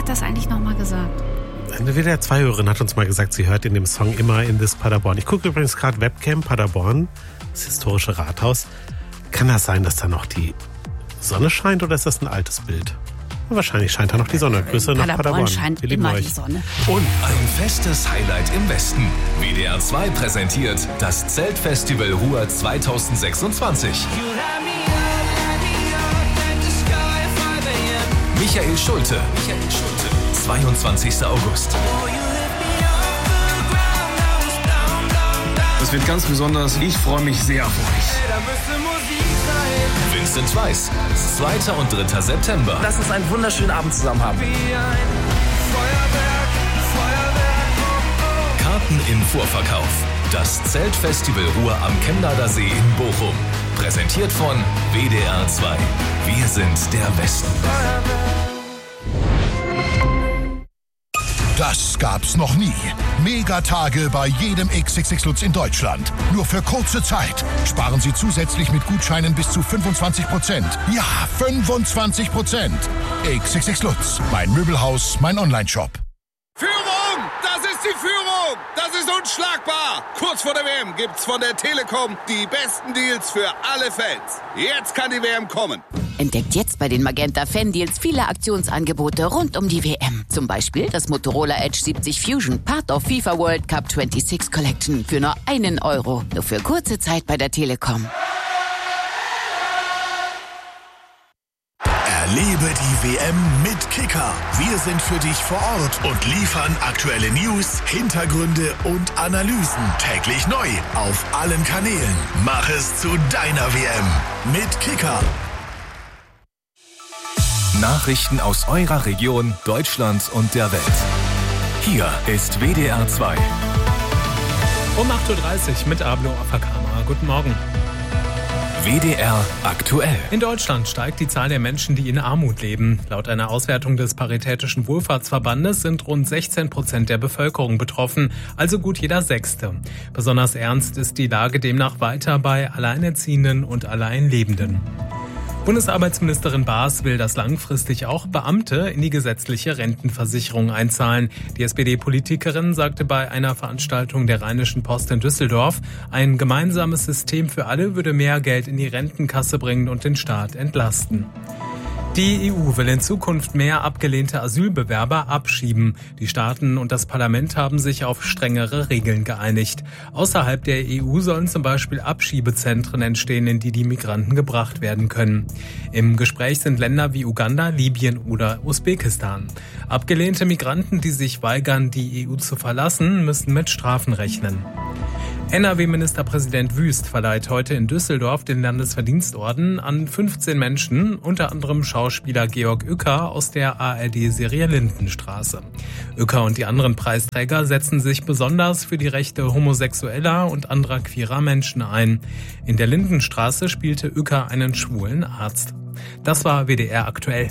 hat das eigentlich nochmal gesagt? Eine WDR-2-Hörerin hat uns mal gesagt, sie hört in dem Song immer in das Paderborn. Ich gucke übrigens gerade Webcam Paderborn, das historische Rathaus. Kann das sein, dass da noch die Sonne scheint oder ist das ein altes Bild? Wahrscheinlich scheint da noch die Sonne. Grüße nach Paderborn. Scheint immer die Sonne. Und ein festes Highlight im Westen. WDR 2 präsentiert das Zeltfestival Ruhr 2026. Michael Schulte. 22. August. Das wird ganz besonders. Ich freue mich sehr auf euch. Vincent Weiss. 2. und 3. September. Lass uns einen wunderschönen Abend zusammen haben. Karten im Vorverkauf. Das Zeltfestival Ruhr am Chemnader See in Bochum. Präsentiert von WDR 2. Wir sind der Westen. Das gab's noch nie. Megatage bei jedem XXX Lutz in Deutschland. Nur für kurze Zeit. Sparen Sie zusätzlich mit Gutscheinen bis zu 25%. Ja, 25%. XXX Lutz. Mein Möbelhaus, mein Onlineshop. Führung! Das ist die Führung! Das ist unschlagbar! Kurz vor der WM gibt's von der Telekom die besten Deals für alle Fans. Jetzt kann die WM kommen. Entdeckt jetzt bei den Magenta Fan Deals viele Aktionsangebote rund um die WM. Zum Beispiel das Motorola Edge 70 Fusion, Part of FIFA World Cup 26 Collection für nur €1. Nur für kurze Zeit bei der Telekom. Erlebe die WM mit Kicker. Wir sind für dich vor Ort und liefern aktuelle News, Hintergründe und Analysen täglich neu auf allen Kanälen. Mach es zu deiner WM mit Kicker. Nachrichten aus eurer Region, Deutschland und der Welt. Hier ist WDR 2. Um 8.30 Uhr mit Ablo Afakama. Guten Morgen. WDR aktuell. In Deutschland steigt die Zahl der Menschen, die in Armut leben. Laut einer Auswertung des Paritätischen Wohlfahrtsverbandes sind rund 16% der Bevölkerung betroffen, also gut jeder Sechste. Besonders ernst ist die Lage demnach weiter bei Alleinerziehenden und Alleinlebenden. Bundesarbeitsministerin Baas will, dass langfristig auch Beamte in die gesetzliche Rentenversicherung einzahlen. Die SPD-Politikerin sagte bei einer Veranstaltung der Rheinischen Post in Düsseldorf, ein gemeinsames System für alle würde mehr Geld in die Rentenkasse bringen und den Staat entlasten. Die EU will in Zukunft mehr abgelehnte Asylbewerber abschieben. Die Staaten und das Parlament haben sich auf strengere Regeln geeinigt. Außerhalb der EU sollen zum Beispiel Abschiebezentren entstehen, in die die Migranten gebracht werden können. Im Gespräch sind Länder wie Uganda, Libyen oder Usbekistan. Abgelehnte Migranten, die sich weigern, die EU zu verlassen, müssen mit Strafen rechnen. NRW-Ministerpräsident Wüst verleiht heute in Düsseldorf den Landesverdienstorden an 15 Menschen, unter anderem Schauspieler Georg Uecker aus der ARD-Serie Lindenstraße. Uecker und die anderen Preisträger setzen sich besonders für die Rechte homosexueller und anderer queerer Menschen ein. In der Lindenstraße spielte Uecker einen schwulen Arzt. Das war WDR aktuell.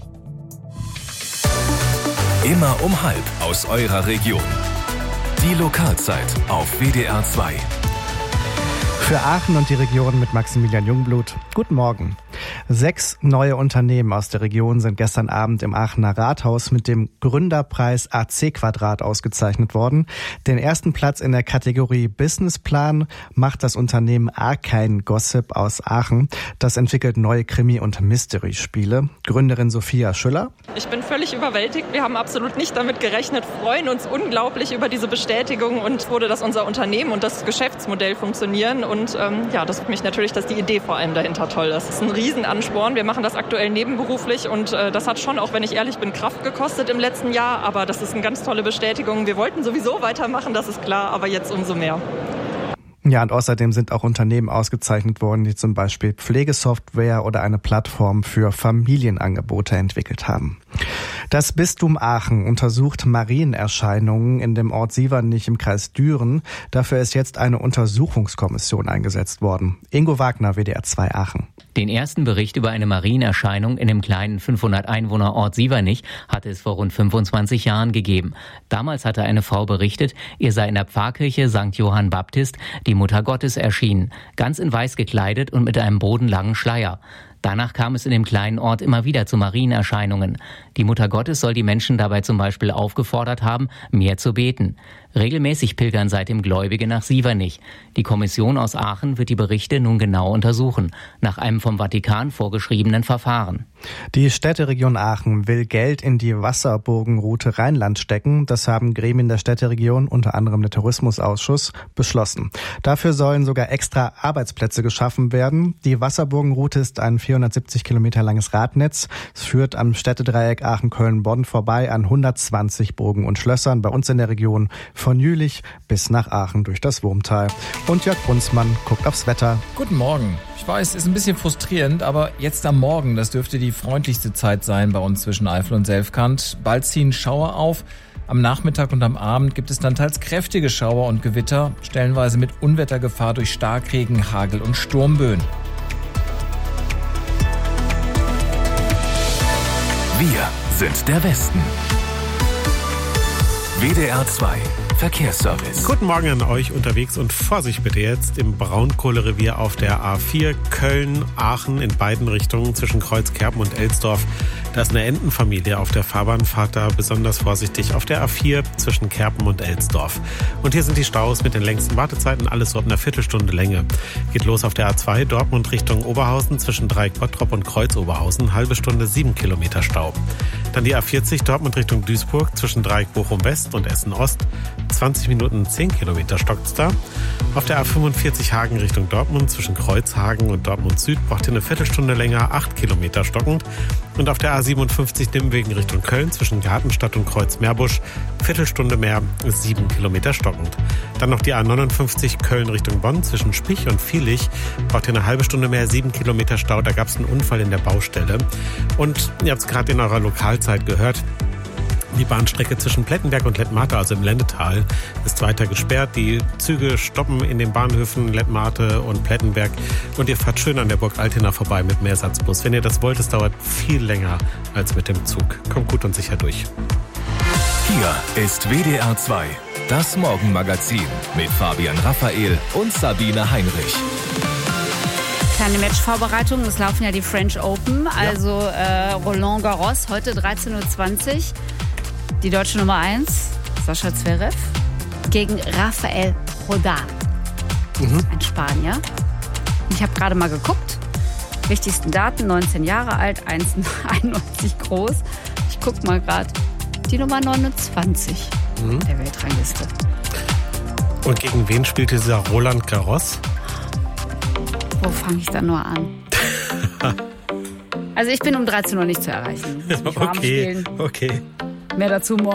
Immer um 12:30 aus eurer Region. Die Lokalzeit auf WDR 2. Für Aachen und die Region mit Maximilian Jungblut. Guten Morgen. 6 neue Unternehmen aus der Region sind gestern Abend im Aachener Rathaus mit dem Gründerpreis AC Quadrat ausgezeichnet worden. Den ersten Platz in der Kategorie Businessplan macht das Unternehmen Arcane Gossip aus Aachen. Das entwickelt neue Krimi- und Mystery-Spiele. Gründerin Sophia Schüller. Ich bin völlig überwältigt. Wir haben absolut nicht damit gerechnet, freuen uns unglaublich über diese Bestätigung und wurde, dass unser Unternehmen und das Geschäftsmodell funktionieren. Und das freut mich natürlich, dass die Idee vor allem dahinter toll ist. Das ist ein Riesenansporn. Wir machen das aktuell nebenberuflich und das hat schon, auch wenn ich ehrlich bin, Kraft gekostet im letzten Jahr. Aber das ist eine ganz tolle Bestätigung. Wir wollten sowieso weitermachen, das ist klar, aber jetzt umso mehr. Ja, und außerdem sind auch Unternehmen ausgezeichnet worden, die zum Beispiel Pflegesoftware oder eine Plattform für Familienangebote entwickelt haben. Das Bistum Aachen untersucht Marienerscheinungen in dem Ort Sievernich im Kreis Düren. Dafür ist jetzt eine Untersuchungskommission eingesetzt worden. Ingo Wagner, WDR 2 Aachen. Den ersten Bericht über eine Marienerscheinung in dem kleinen 500-Einwohner-Ort Sievernich hatte es vor rund 25 Jahren gegeben. Damals hatte eine Frau berichtet, ihr sei in der Pfarrkirche St. Johann Baptist die Mutter Gottes erschienen, ganz in weiß gekleidet und mit einem bodenlangen Schleier. Danach kam es in dem kleinen Ort immer wieder zu Marienerscheinungen. Die Mutter Gottes soll die Menschen dabei zum Beispiel aufgefordert haben, mehr zu beten. Regelmäßig pilgern seitdem Gläubige nach Sievernich. Die Kommission aus Aachen wird die Berichte nun genau untersuchen, nach einem vom Vatikan vorgeschriebenen Verfahren. Die Städteregion Aachen will Geld in die Wasserburgenroute Rheinland stecken. Das haben Gremien der Städteregion, unter anderem der Tourismusausschuss, beschlossen. Dafür sollen sogar extra Arbeitsplätze geschaffen werden. Die Wasserburgenroute ist ein 470 Kilometer langes Radnetz. Es führt am Städtedreieck Aachen-Köln-Bonn vorbei an 120 Burgen und Schlössern bei uns in der Region, von Jülich bis nach Aachen durch das Wurmtal. Und Jörg Brunsmann guckt aufs Wetter. Guten Morgen. Ich weiß, ist ein bisschen frustrierend, aber jetzt am Morgen, das dürfte die freundlichste Zeit sein bei uns zwischen Eifel und Selfkant. Bald ziehen Schauer auf. Am Nachmittag und am Abend gibt es dann teils kräftige Schauer und Gewitter, stellenweise mit Unwettergefahr durch Starkregen, Hagel und Sturmböen. Wir sind der Westen. WDR 2 Verkehrsservice. Guten Morgen an euch unterwegs und Vorsicht bitte jetzt im Braunkohlerevier auf der A4 Köln-Aachen in beiden Richtungen zwischen Kreuzkerpen und Elsdorf. Da ist eine Entenfamilie auf der Fahrbahn. Fahrt da besonders vorsichtig auf der A4 zwischen Kerpen und Elsdorf. Und hier sind die Staus mit den längsten Wartezeiten, alles so ab einer Viertelstunde Länge. Geht los auf der A2 Dortmund Richtung Oberhausen zwischen Dreieck-Bottrop und Kreuz-Oberhausen. Halbe Stunde 7 Kilometer Stau. Dann die A40 Dortmund Richtung Duisburg zwischen Dreieck Bochum West und Essen Ost. 20 Minuten 10 Kilometer stockt's da. Auf der A45 Hagen Richtung Dortmund zwischen Kreuzhagen und Dortmund Süd braucht ihr eine Viertelstunde länger, 8 Kilometer stockend. Und auf der A57 Nimwegen Richtung Köln zwischen Gartenstadt und Kreuz-Meerbusch, Viertelstunde mehr, 7 Kilometer stockend. Dann noch die A59 Köln Richtung Bonn zwischen Spich und Viehlich, braucht ihr eine halbe Stunde mehr, 7 Kilometer Stau. Da gab es einen Unfall in der Baustelle. Und ihr habt es gerade in eurer Lokalzeit gehört, die Bahnstrecke zwischen Plettenberg und Lettmate, also im Lendetal, ist weiter gesperrt. Die Züge stoppen in den Bahnhöfen Lettmate und Plettenberg und ihr fahrt schön an der Burg Altena vorbei mit Mehrsatzbus. Wenn ihr das wollt, es dauert viel länger als mit dem Zug. Kommt gut und sicher durch. Hier ist WDR 2, das Morgenmagazin mit Fabian Raphael und Sabine Heinrich. Kleine Matchvorbereitung, es laufen ja die French Open, also Roland Garros, heute 13.20 Uhr. Die deutsche Nummer 1, Sascha Zverev, gegen Rafael Nadal, ein Spanier. Ich habe gerade mal geguckt, wichtigsten Daten, 19 Jahre alt, 1,91 groß. Ich gucke mal gerade, die Nummer 29 der Weltrangliste. Und gegen wen spielt dieser Roland Garros? Wo fange ich da nur an? Also ich bin um 13 Uhr nicht zu erreichen. Okay. Mehr dazu morgen.